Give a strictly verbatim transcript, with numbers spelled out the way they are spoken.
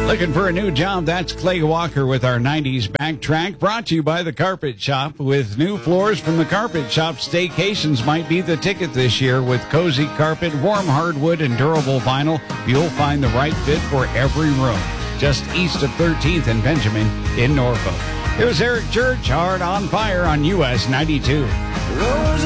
Looking for a new job? That's Clay Walker with our nineties Backtrack, brought to you by The Carpet Shop. With new floors from The Carpet Shop, staycations might be the ticket this year. With cozy carpet, warm hardwood, and durable vinyl, you'll find the right fit for every room. Just east of thirteenth and Benjamin in Norfolk. Here's Eric Church, Hard on Fire on U S ninety-two.